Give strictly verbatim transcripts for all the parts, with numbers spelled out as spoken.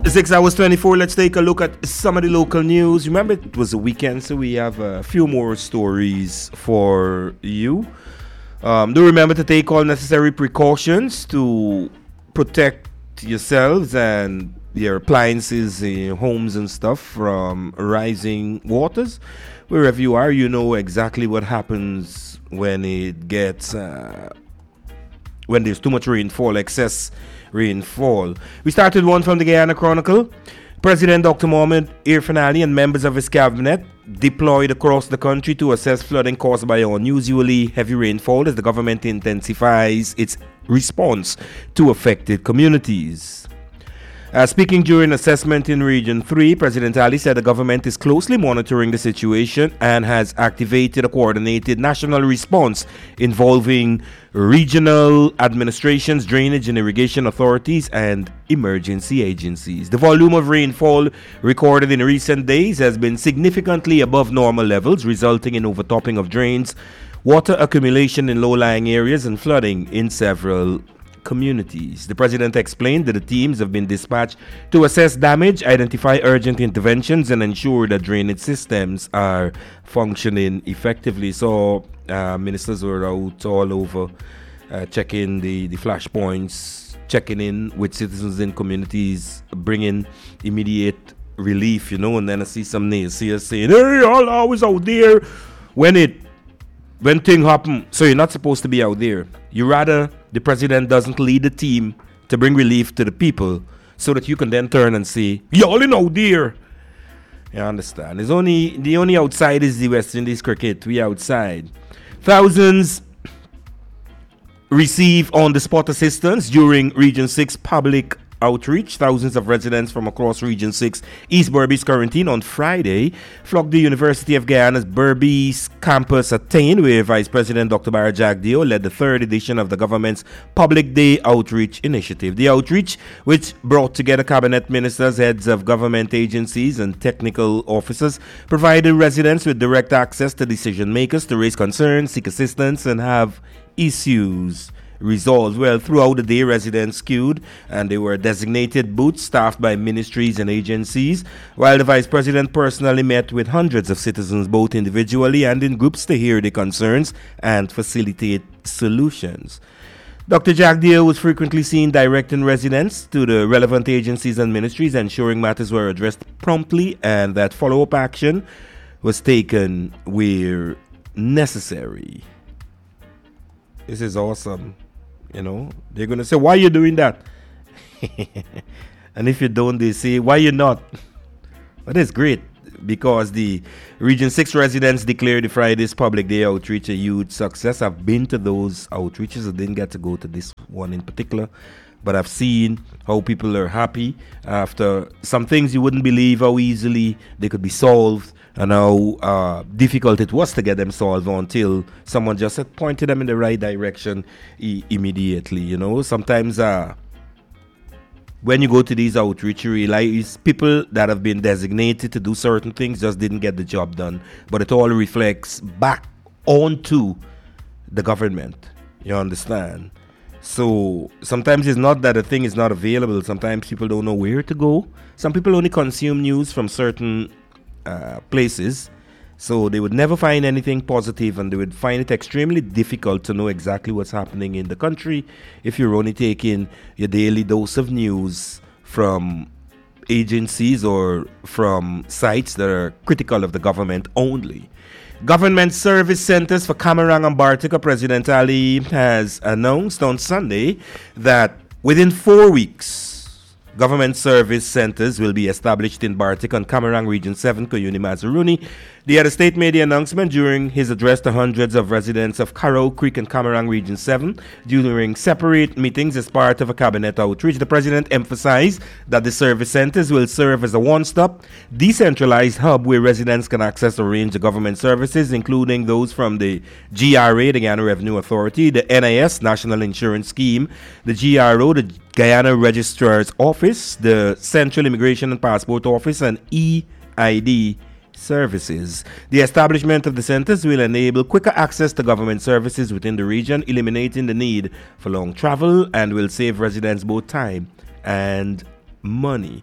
Six hours twenty-four. Let's take a look at some of the local news. Remember, it was a weekend, so we have a few more stories for you. Um, do remember to take all necessary precautions to protect yourselves and your appliances in homes and stuff from rising waters. Wherever you are, you know exactly what happens when it gets uh, when there's too much rainfall, excess rainfall. We started one from the Guyana Chronicle. President Doctor Mohamed Irfaan Ali and members of his cabinet deployed across the country to assess flooding caused by unusually heavy rainfall as the government intensifies its response to affected communities. Uh, speaking during assessment in Region three, President Ali said the government is closely monitoring the situation and has activated a coordinated national response involving regional administrations, drainage and irrigation authorities, and emergency agencies. The volume of rainfall recorded in recent days has been significantly above normal levels, resulting in overtopping of drains, water accumulation in low-lying areas, and flooding in several communities. The president explained that the teams have been dispatched to assess damage, identify urgent interventions, and ensure that drainage systems are functioning effectively. So uh, ministers were out all over uh, checking the, the flashpoints, checking in with citizens in communities, bringing immediate relief, you know, and then I see some naysayers saying, hey, y'all always out there when it when things happen. So you're not supposed to be out there. You rather the president doesn't lead the team to bring relief to the people so that you can then turn and say, y'all in out there. You understand? It's only the only outside is the West Indies cricket. We outside. Thousands receive on-the-spot assistance during Region six public outreach. Thousands of residents from across Region six East Berbice quarantine on Friday flocked the University of Guyana's Berbice campus at Tain, where Vice President Doctor Barra Jagdeo led the third edition of the government's Public Day Outreach Initiative. The outreach, which brought together cabinet ministers, heads of government agencies, and technical officers, provided residents with direct access to decision makers to raise concerns, seek assistance, and have issues resolved. Well, throughout the day, residents queued and they were designated booths staffed by ministries and agencies, while the vice president personally met with hundreds of citizens, both individually and in groups, to hear their concerns and facilitate solutions. Doctor Jagdeo was frequently seen directing residents to the relevant agencies and ministries, ensuring matters were addressed promptly and that follow-up action was taken where necessary. This is awesome. You know, they're going to say, why are you doing that? And if you don't, they say, why you not? But it's great because the Region six residents declared the Friday's Public Day outreach a huge success. I've been to those outreaches. I didn't get to go to this one in particular, but I've seen how people are happy after some things you wouldn't believe how easily they could be solved and how uh, difficult it was to get them solved until someone just had pointed them in the right direction e- immediately. You know, sometimes uh, when you go to these outreach, you realize people that have been designated to do certain things just didn't get the job done. But it all reflects back onto the government. You understand? So sometimes it's not that a thing is not available. Sometimes people don't know where to go. Some people only consume news from certain uh, places. So they would never find anything positive, and they would find it extremely difficult to know exactly what's happening in the country if you're only taking your daily dose of news from agencies or from sites that are critical of the government only. Government service centers for Camarang and Bartica, President Ali has announced on Sunday that within four weeks, government service centers will be established in Bartica and Camarang Region seven, Kuyuni Mazaruni. The head of state made the announcement during his address to hundreds of residents of Carrow Creek and Camarang Region seven during separate meetings as part of a cabinet outreach. The president emphasized that the service centers will serve as a one-stop, decentralized hub where residents can access a range of government services, including those from the G R A, the Guyana Revenue Authority, the N I S, National Insurance Scheme, the G R O, the Guyana Registrar's Office, the Central Immigration and Passport Office, and E I D services. The establishment of the centers will enable quicker access to government services within the region, eliminating the need for long travel, and will save residents both time and money.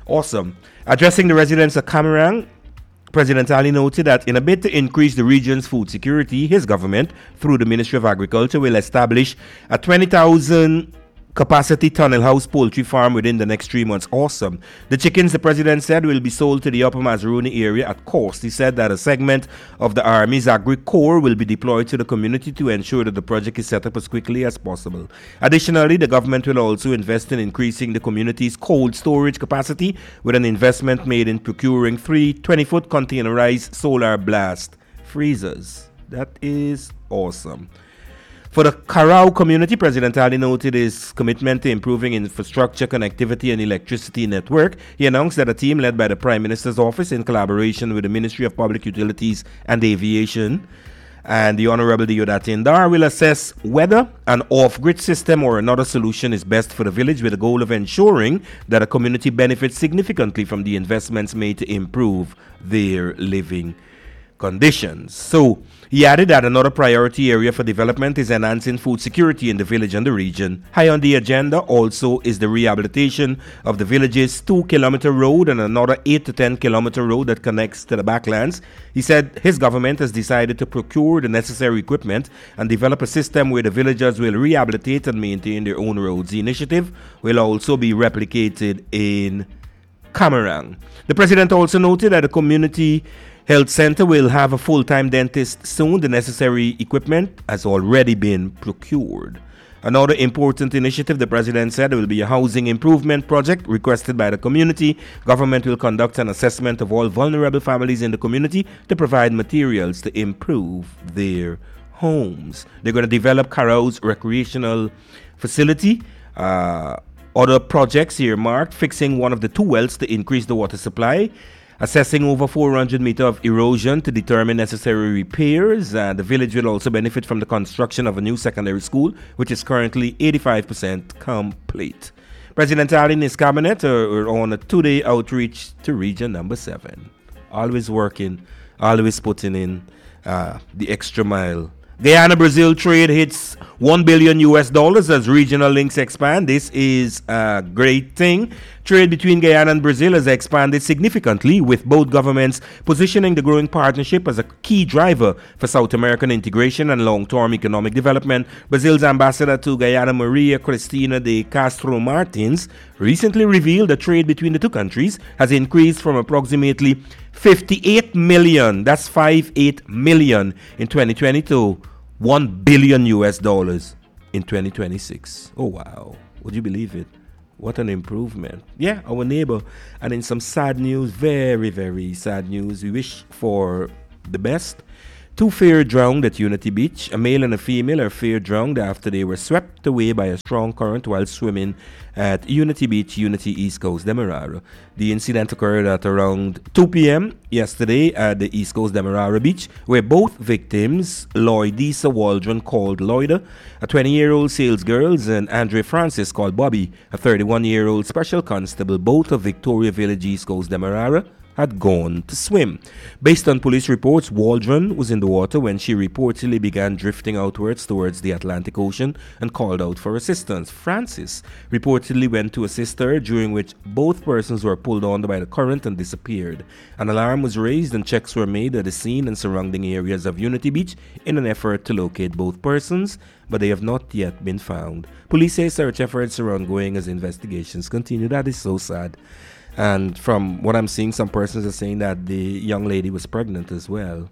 Awesome. Addressing the residents of Camarang, President Ali noted that in a bid to increase the region's food security, his government, through the Ministry of Agriculture, will establish a twenty thousand capacity tunnel house poultry farm within the next three months. Awesome. The chickens, the president said, will be sold to the Upper Mazaruni area at cost. He said that a segment of the Army's Agri Corps will be deployed to the community to ensure that the project is set up as quickly as possible. Additionally, the government will also invest in increasing the community's cold storage capacity with an investment made in procuring three twenty-foot containerized solar blast freezers. That is awesome. For the Carao community, President Ali noted his commitment to improving infrastructure, connectivity, and electricity network. He announced that a team led by the Prime Minister's office in collaboration with the Ministry of Public Utilities and Aviation and the Honorable Deodat Indar will assess whether an off-grid system or another solution is best for the village, with the goal of ensuring that a community benefits significantly from the investments made to improve their living conditions. So, he added that another priority area for development is enhancing food security in the village and the region. High on the agenda also is the rehabilitation of the village's two kilometer road and another eight to ten kilometer road that connects to the backlands. He said his government has decided to procure the necessary equipment and develop a system where the villagers will rehabilitate and maintain their own roads. The initiative will also be replicated in Camarang. The president also noted that the community Health Center will have a full-time dentist soon. The necessary equipment has already been procured. Another important initiative, the president said, will be a housing improvement project requested by the community. Government will conduct an assessment of all vulnerable families in the community to provide materials to improve their homes. They're going to develop Carao's recreational facility. Uh, other projects earmarked: fixing one of the two wells to increase the water supply, assessing over four hundred meters of erosion to determine necessary repairs. Uh, the village will also benefit from the construction of a new secondary school, which is currently eighty-five percent complete. President Ali and his cabinet are, are on a two-day outreach to region number seven. Always working, always putting in uh, the extra mile. Guyana-Brazil trade hits one billion U S dollars as regional links expand. This is a great thing. Trade between Guyana and Brazil has expanded significantly, with both governments positioning the growing partnership as a key driver for South American integration and long-term economic development. Brazil's ambassador to Guyana, Maria Cristina de Castro Martins, recently revealed that trade between the two countries has increased from approximately fifty-eight million, that's fifty-eight million in twenty twenty to one billion U S dollars in twenty twenty-six. Oh wow, would you believe it? What an improvement. Yeah, our neighbor. And in some sad news, very, very sad news, we wish for the best. Two fair drowned at Unity Beach. A male and a female are fair drowned after they were swept away by a strong current while swimming at Unity Beach, Unity East Coast, Demerara. The incident occurred at around two p.m. yesterday at the East Coast Demerara Beach, where both victims, Lloydisa Waldron, called Lloyda, a twenty-year-old sales girl, and Andre Francis, called Bobby, a thirty-one-year-old special constable, both of Victoria Village, East Coast, Demerara, had gone to swim. Based on police reports, Waldron was in the water when she reportedly began drifting outwards towards the Atlantic Ocean and called out for assistance. Francis reportedly went to assist her, during which both persons were pulled under by the current and disappeared. An alarm was raised and checks were made at the scene and surrounding areas of Unity Beach in an effort to locate both persons, but they have not yet been found. Police say search efforts are ongoing as investigations continue. That is so sad. And from what I'm seeing, some persons are saying that the young lady was pregnant as well.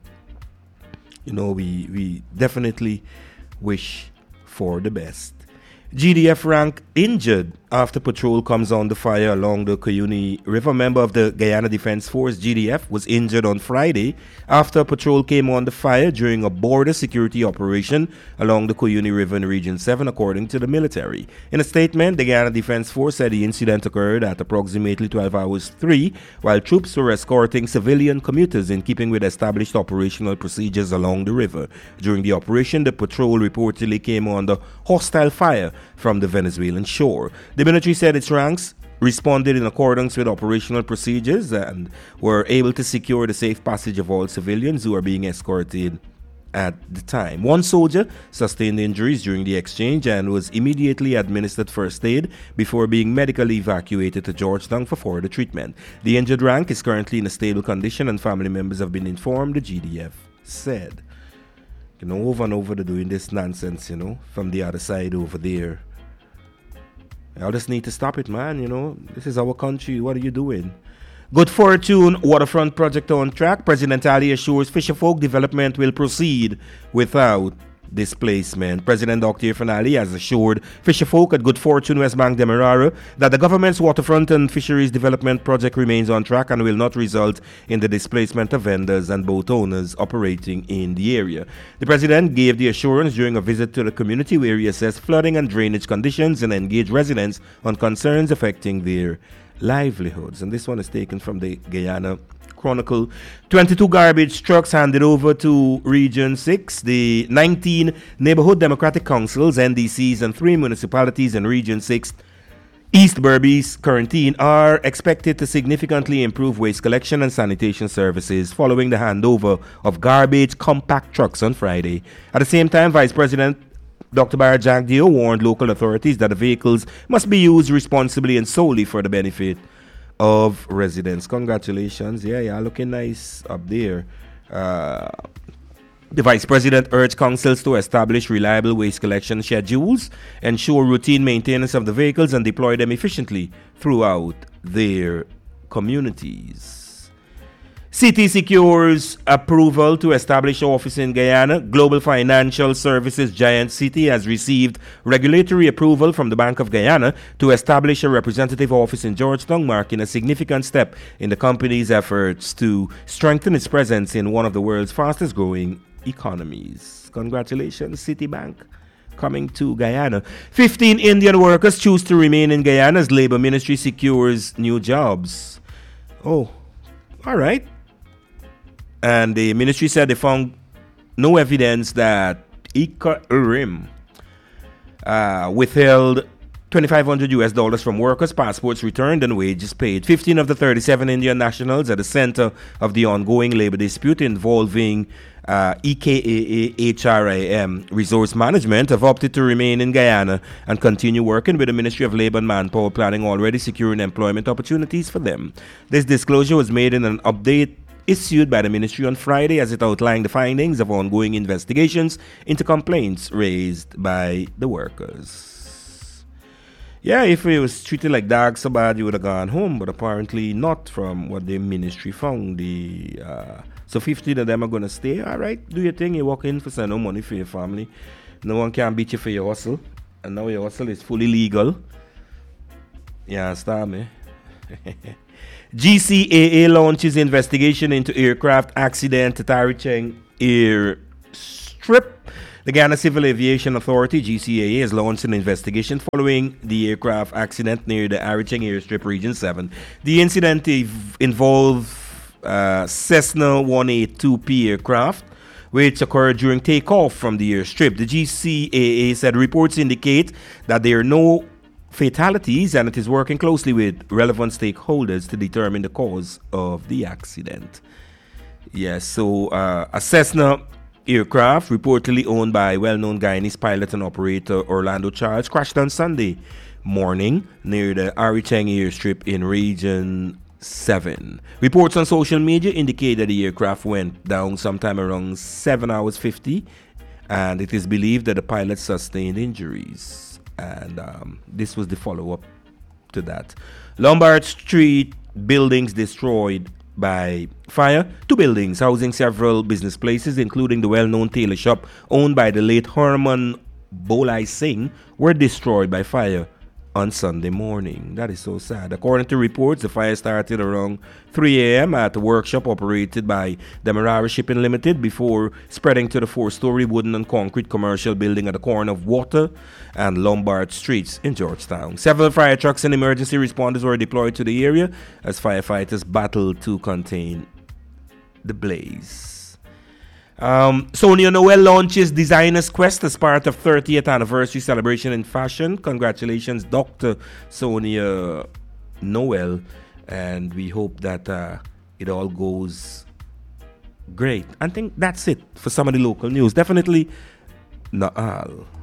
You know, we, we definitely wish for the best. G D F rank injured after patrol comes on the fire along the Cuyuni River. Member of the Guyana Defense Force, G D F, was injured on Friday after a patrol came on the fire during a border security operation along the Cuyuni River in Region seven, according to the military. In a statement, the Guyana Defense Force said the incident occurred at approximately twelve hours three, while troops were escorting civilian commuters in keeping with established operational procedures along the river. During the operation, the patrol reportedly came under hostile fire from the Venezuelan shore. The military said its ranks responded in accordance with operational procedures and were able to secure the safe passage of all civilians who are being escorted at the time. One soldier sustained injuries during the exchange and was immediately administered first aid before being medically evacuated to Georgetown for further treatment. The injured rank is currently in a stable condition and family members have been informed, the G D F said. You know, over and over they're doing this nonsense, you know, from the other side over there. I just need to stop it, man, you know. This is our country. What are you doing? Good Fortune waterfront project on track. President Ali assures Fisherfolk development will proceed without displacement. President Doctor Irfaan Ali has assured Fisherfolk at Good Fortune West Bank Demerara that the government's waterfront and fisheries development project remains on track and will not result in the displacement of vendors and boat owners operating in the area. The president gave the assurance during a visit to the community where he assessed flooding and drainage conditions and engaged residents on concerns affecting their livelihoods. And this one is taken from the Guyana Chronicle. twenty-two garbage trucks handed over to Region six. The nineteen neighborhood democratic councils, N D Cs, and three municipalities in Region six, East Berbice, Corentyne, are expected to significantly improve waste collection and sanitation services following the handover of garbage compact trucks on Friday. At the same time, Vice President Doctor Barra Jagdeo warned local authorities that the vehicles must be used responsibly and solely for the benefit of residents. Congratulations. Yeah, yeah, looking nice up there. Uh, the Vice President urged councils to establish reliable waste collection schedules, ensure routine maintenance of the vehicles, and deploy them efficiently throughout their communities. Citi secures approval to establish office in Guyana. Global financial services giant Citi has received regulatory approval from the Bank of Guyana to establish a representative office in Georgetown, marking a significant step in the company's efforts to strengthen its presence in one of the world's fastest growing economies. Congratulations, Citibank, coming to Guyana. fifteen Indian workers choose to remain in Guyana as Labor Ministry secures new jobs. Oh, all right. And the ministry said they found no evidence that Ika Urim uh, withheld twenty-five hundred U S dollars from workers, passports returned, and wages paid. fifteen of the thirty-seven Indian nationals at the center of the ongoing labor dispute involving uh, E K A A H R I M Resource Management have opted to remain in Guyana and continue working with the Ministry of Labor and Manpower Planning, already securing employment opportunities for them. This disclosure was made in an update issued by the ministry on Friday as it outlined the findings of ongoing investigations into complaints raised by the workers. Yeah, if it was treated like dog so bad, you would have gone home, but apparently not from what the ministry found. The uh, so fifteen of them are going to stay. All right, do your thing. You walk in for send no money for your family. No one can beat you for your hustle. And now your hustle is fully legal. You understand me? G C A A launches investigation into aircraft accident at Aricheng Airstrip. The Ghana Civil Aviation Authority, G C A A, has launched an investigation following the aircraft accident near the Aricheng Airstrip, Region seven. The incident ev- involved uh, Cessna one eighty-two P aircraft, which occurred during takeoff from the airstrip. The G C A A said reports indicate that there are no fatalities and it is working closely with relevant stakeholders to determine the cause of the accident. Yes, so uh, a Cessna aircraft reportedly owned by well-known Guyanese pilot and operator Orlando Charles crashed on Sunday morning near the Aricheng Airstrip in Region seven. Reports on social media indicate that the aircraft went down sometime around seven hours fifty, and it is believed that the pilot sustained injuries. And um, this was the follow-up to that. Lombard Street buildings destroyed by fire. Two buildings housing several business places, including the well-known tailor shop owned by the late Herman Bolai Singh, were destroyed by fire on Sunday morning. That is so sad. According to reports, the fire started around three a.m. at a workshop operated by Demerara Shipping Limited before spreading to the four-story wooden and concrete commercial building at the corner of Water and Lombard Streets in Georgetown. Several fire trucks and emergency responders were deployed to the area as firefighters battled to contain the blaze. Um, Sonia Noel launches Designer's Quest as part of thirtieth anniversary celebration in fashion. Congratulations, Doctor Sonia Noel, and we hope that uh, it all goes Great. I think that's it for some of the local news. Definitely not all.